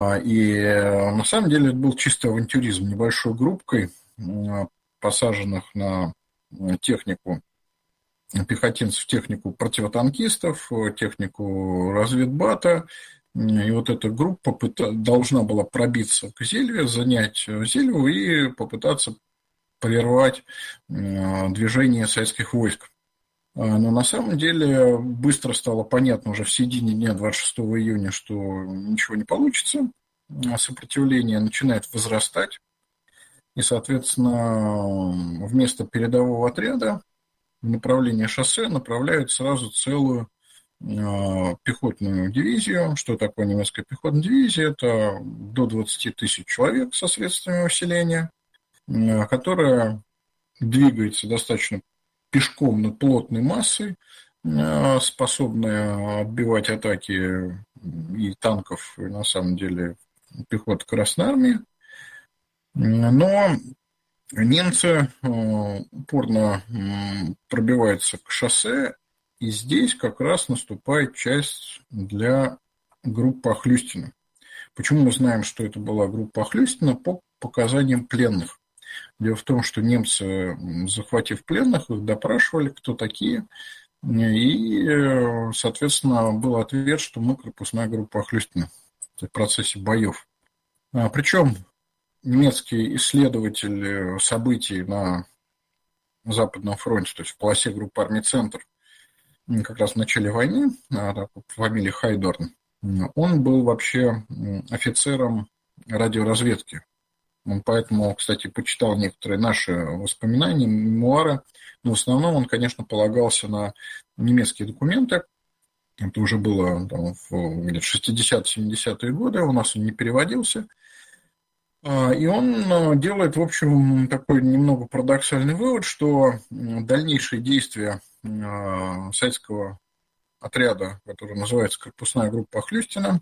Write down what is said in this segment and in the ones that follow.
На самом деле это был чистый авантюризм небольшой группкой, посаженных на технику пехотинцев, технику противотанкистов, технику разведбата. И вот эта группа должна была пробиться к Зельве, занять Зельву и попытаться прервать движение советских войск. Но на самом деле быстро стало понятно уже в середине дня 26 июня, что ничего не получится. Сопротивление начинает возрастать. И, соответственно, вместо передового отряда в направлении шоссе направляют сразу целую пехотную дивизию. Что такое немецкая пехотная дивизия? Это до 20 тысяч человек со средствами усиления, которая двигается достаточно пешком, но плотной массой, способная отбивать атаки и танков, и на самом деле пехоты Красной Армии. Но немцы упорно пробиваются к шоссе, и здесь как раз наступает часть для группы Охлюстина. Почему мы знаем, что это была группа Охлюстина? По показаниям пленных. Дело в том, что немцы, захватив пленных, их допрашивали, кто такие, и, соответственно, был ответ, что мы корпусная группа Охлюстина в процессе боев. Причем немецкий исследователь событий на Западном фронте, то есть в полосе группы армий «Центр», как раз в начале войны, по фамилии Хайдорн, он был вообще офицером радиоразведки. Он поэтому, кстати, почитал некоторые наши воспоминания, мемуары, но в основном он, конечно, полагался на немецкие документы. Это уже было там, в 60-70-е годы, у нас он не переводился. И он делает, в общем, такой немного парадоксальный вывод, что дальнейшие действия советского отряда, который называется корпусная группа Охлюстина,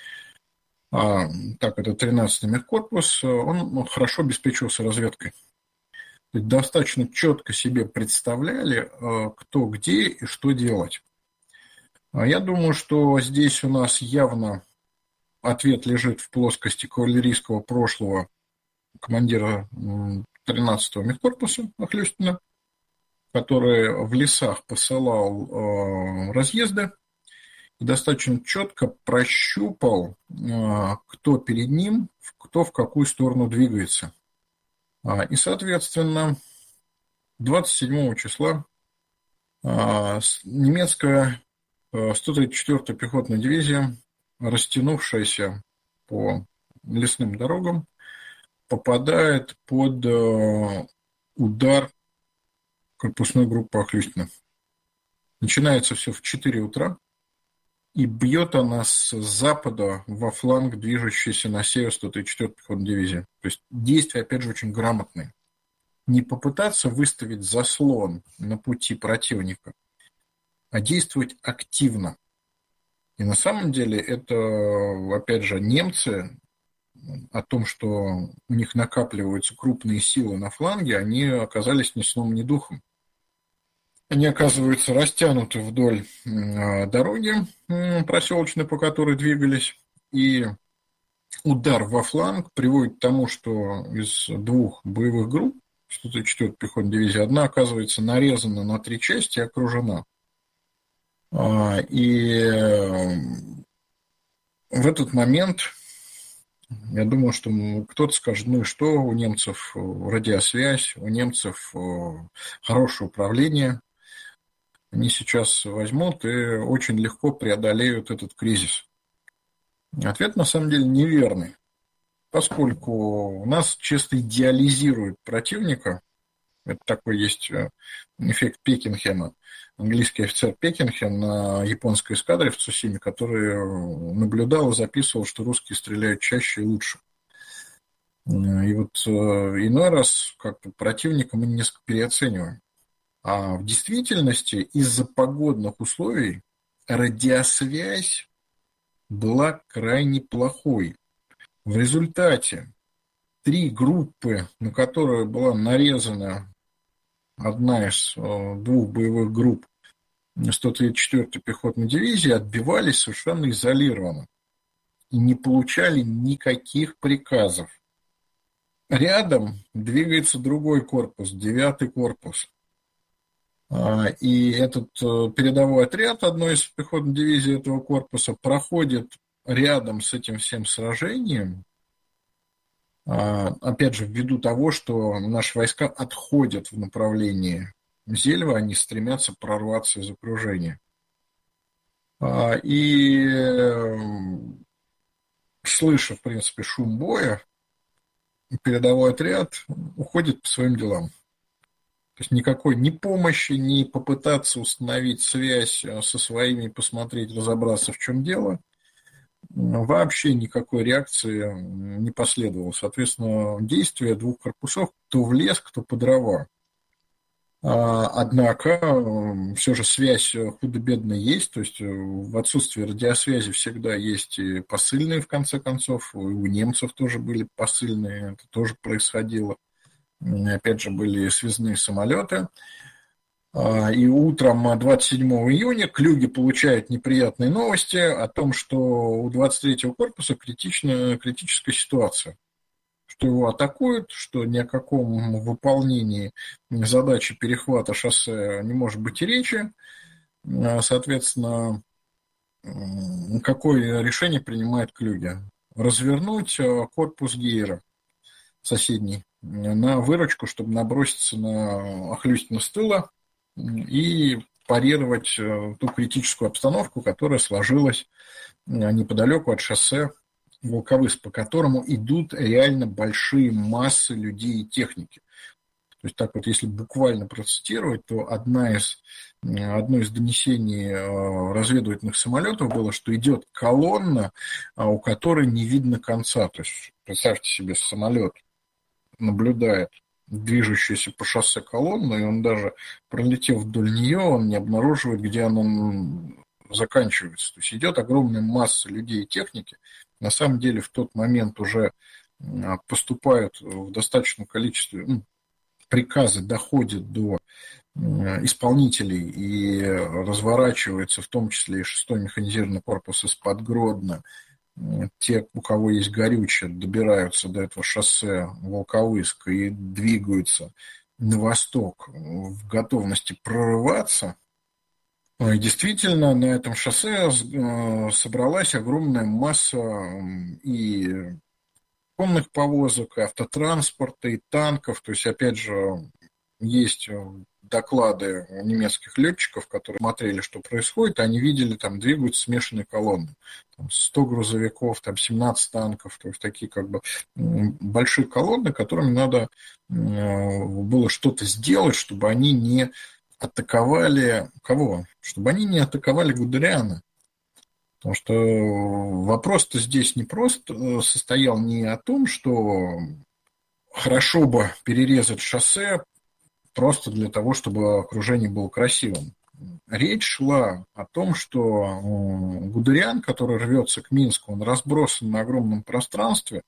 так, это 13-й мехкорпус, он хорошо обеспечивался разведкой. То есть достаточно четко себе представляли, кто где и что делать. Я думаю, что здесь у нас явно ответ лежит в плоскости кавалерийского прошлого командира 13-го мехкорпуса Охлюстина, который в лесах посылал разъезды, и достаточно четко прощупал, кто перед ним, кто в какую сторону двигается. И, соответственно, 27 числа немецкая 134-я пехотная дивизия, растянувшаяся по лесным дорогам, попадает под удар корпусной группы Охлюстина. Начинается все в 4 утра. И бьет она с запада во фланг движущейся на север 134-й пехотной дивизии. То есть действия, опять же, очень грамотные. Не попытаться выставить заслон на пути противника, а действовать активно. И на самом деле это, опять же, немцы о том, что у них накапливаются крупные силы на фланге, они оказались ни сном, ни духом. Они оказываются растянуты вдоль дороги проселочной, по которой двигались, и удар во фланг приводит к тому, что из 2 боевых групп 134-й пехотной дивизии одна оказывается нарезана на 3 части и окружена. И в этот момент, я думаю, что кто-то скажет, ну и что, у немцев радиосвязь, у немцев хорошее управление, они сейчас возьмут и очень легко преодолеют этот кризис. Ответ на самом деле неверный, поскольку у нас часто идеализируют противника. Это такой есть эффект Пекинхема. Английский офицер Пекинхем на японской эскадре в Цусиме, который наблюдал и записывал, что русские стреляют чаще и лучше. И вот иной раз как-то противника мы несколько переоцениваем. А в действительности из-за погодных условий радиосвязь была крайне плохой. В результате 3 группы, на которые была нарезана одна из 2 боевых групп 134-й пехотной дивизии, отбивались совершенно изолированно. и не получали никаких приказов. Рядом двигается другой корпус, 9-й корпус. И этот передовой отряд одной из пехотных дивизий этого корпуса проходит рядом с этим всем сражением, опять же, ввиду того, что наши войска отходят в направлении Зельва, они стремятся прорваться из окружения. И слыша, в принципе, шум боя, передовой отряд уходит по своим делам. То есть никакой ни помощи, ни попытаться установить связь со своими, посмотреть, разобраться, в чем дело, вообще никакой реакции не последовало. Соответственно, действия двух корпусов, кто в лес, кто по дрова. Однако, все же связь худо-бедно есть, то есть в отсутствии радиосвязи всегда есть и посыльные, в конце концов, и у немцев тоже были посыльные, это тоже происходило. Опять же, были связные самолеты. И утром 27 июня Клюге получает неприятные новости о том, что у 23-го корпуса критическая ситуация, что его атакуют, что ни о каком выполнении задачи перехвата шоссе не может быть и речи. Соответственно, какое решение принимает Клюге? Развернуть корпус Гейера соседний на выручку, чтобы наброситься на Хлюстина с тыла и парировать ту критическую обстановку, которая сложилась неподалеку от шоссе Волковыск, по которому идут реально большие массы людей и техники. То есть так вот, если буквально процитировать, то одно из донесений разведывательных самолетов было, что идет колонна, у которой не видно конца. То есть представьте себе, самолет наблюдает движущуюся по шоссе колонну, и он даже, пролетев вдоль нее, он не обнаруживает, где она заканчивается. То есть идет огромная масса людей и техники. На самом деле в тот момент уже поступают в достаточном количестве, приказы доходят до исполнителей и разворачивается в том числе и 6-й механизированный корпус из-под Гродно. Те, у кого есть горючее, добираются до этого шоссе Волковыск и двигаются на восток в готовности прорываться. И действительно, на этом шоссе собралась огромная масса и конных повозок, и автотранспорта, и танков. То есть, опять же, есть доклады немецких летчиков, которые смотрели, что происходит, они видели, там двигаются смешанные колонны. Там 100 грузовиков, там 17 танков, то есть такие как бы большие колонны, которыми надо было что-то сделать, чтобы они не атаковали кого? Чтобы они не атаковали Гудериана. Потому что вопрос-то здесь не просто состоял не о том, что хорошо бы перерезать шоссе просто для того, чтобы окружение было красивым. Речь шла о том, что Гудериан, который рвется к Минску, он разбросан на огромном пространстве,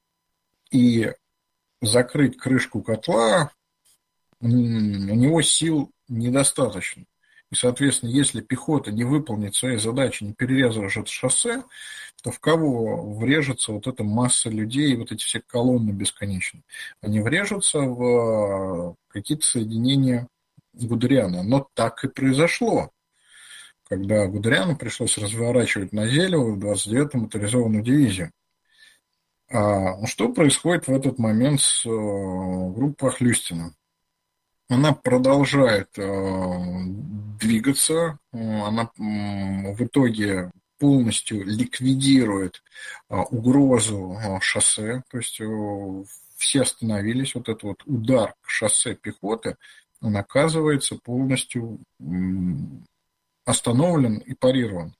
и закрыть крышку котла у него сил недостаточно. И, соответственно, если пехота не выполнит свои задачи, не перерезав это шоссе, то в кого врежется вот эта масса людей, вот эти все колонны бесконечные? Они врежутся в какие-то соединения Гудериана. Но так и произошло, когда Гудериану пришлось разворачивать на Зелево в 29-ю моторизованную дивизию. Что происходит в этот момент с группой Хлюстина? Она продолжает двигаться, она в итоге полностью ликвидирует угрозу шоссе, то есть все остановились, вот этот вот удар к шоссе пехоты, он оказывается полностью остановлен и парирован.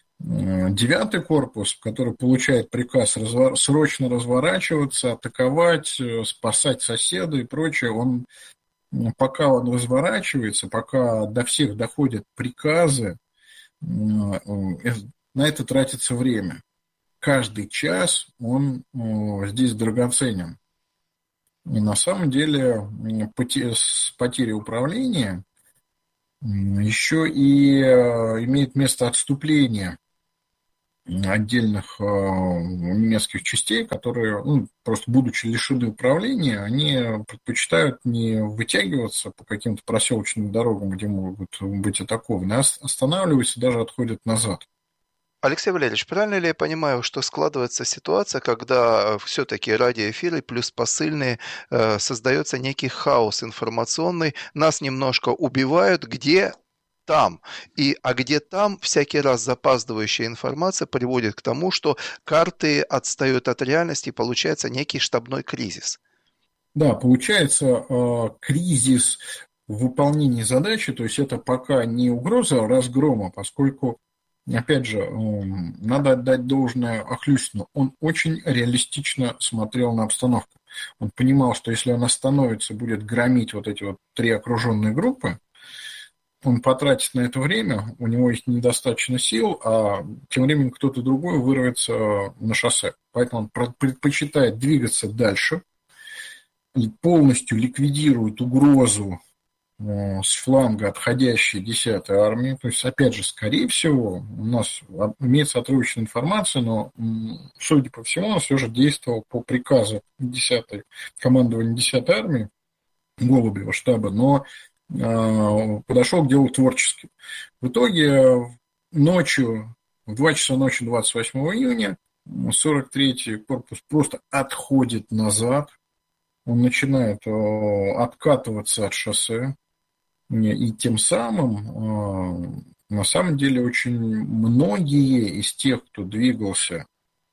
9-й корпус, который получает приказ срочно разворачиваться, атаковать, спасать соседа и прочее, пока он разворачивается, пока до всех доходят приказы, на это тратится время. Каждый час он здесь драгоценен. И на самом деле с потерей управления еще и имеет место отступление отдельных немецких частей, которые, ну, просто будучи лишены управления, они предпочитают не вытягиваться по каким-то проселочным дорогам, где могут быть атакованы, а останавливаются и даже отходят назад. Алексей Валерьевич, правильно ли я понимаю, что складывается ситуация, когда все-таки радиоэфиры плюс посыльные создается некий хаос информационный, нас немножко убивают, где там. А где там, всякий раз запаздывающая информация приводит к тому, что карты отстают от реальности, и получается некий штабной кризис. Да, получается кризис в выполнении задачи, то есть это пока не угроза разгрома, поскольку, опять же, надо отдать должное Охлюстину. Он очень реалистично смотрел на обстановку. Он понимал, что если он остановится, будет громить вот эти вот 3 окруженные группы, он потратит на это время, у него есть недостаточно сил, а тем временем кто-то другой вырвется на шоссе. Поэтому он предпочитает двигаться дальше, полностью ликвидирует угрозу с фланга отходящей 10-й армии. То есть, опять же, скорее всего, у нас имеется отрывочная информация, но, судя по всему, он все же действовал по приказу 10-й, командования 10-й армии, Голубева штаба, но подошел к делу творчески. В итоге ночью, в 2 часа ночи 28 июня, 43-й корпус просто отходит назад, он начинает откатываться от шоссе, и тем самым, на самом деле, очень многие из тех, кто двигался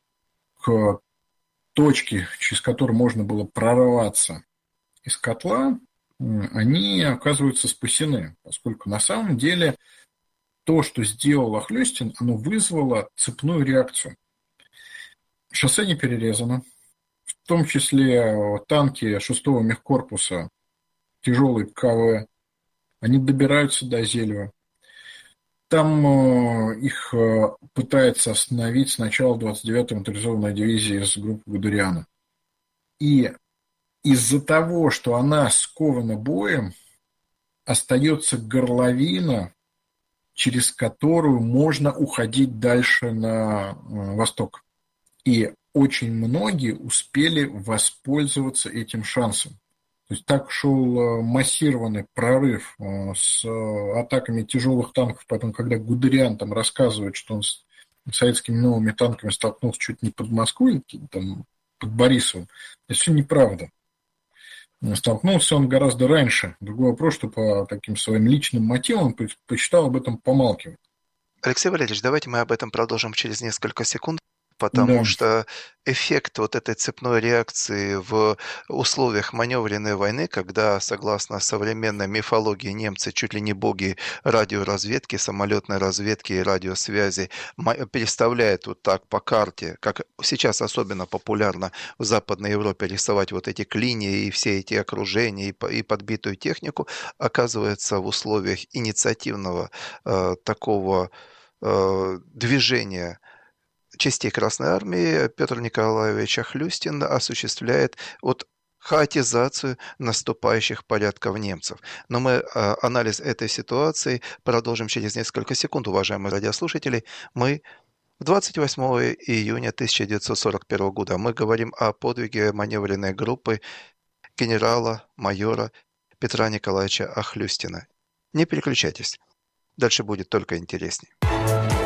к точке, через которую можно было прорваться из котла, они оказываются спасены, поскольку на самом деле то, что сделал Охлюстин, оно вызвало цепную реакцию. Шоссе не перерезано, в том числе танки 6-го мехкорпуса, тяжелые КВ, они добираются до Зельва. Там их пытается остановить сначала 29-я моторизованная дивизия из группы Гудериана. И из-за того, что она скована боем, остается горловина, через которую можно уходить дальше на восток. И очень многие успели воспользоваться этим шансом. То есть так шел массированный прорыв с атаками тяжелых танков. Потом, когда Гудериан там рассказывает, что он с советскими новыми танками столкнулся чуть не под Москвой, там, под Борисовым, это все неправда. Столкнулся он гораздо раньше. Другой вопрос, что по таким своим личным мотивам предпочитал об этом помалкивать. Алексей Валерьевич, давайте мы об этом продолжим через несколько секунд, потому Да. что эффект вот этой цепной реакции в условиях маневренной войны, когда, согласно современной мифологии, немцы чуть ли не боги радиоразведки, самолетной разведки и радиосвязи, переставляют вот так по карте, как сейчас особенно популярно в Западной Европе рисовать вот эти клинии и все эти окружения и подбитую технику, оказывается в условиях инициативного такого движения частей Красной Армии Петр Николаевич Охлюстин осуществляет вот хаотизацию наступающих порядков немцев. Но мы анализ этой ситуации продолжим через несколько секунд, уважаемые радиослушатели. Мы 28 июня 1941 года. Мы говорим о подвиге маневренной группы генерала-майора Петра Николаевича Охлюстина. Не переключайтесь. Дальше будет только интереснее.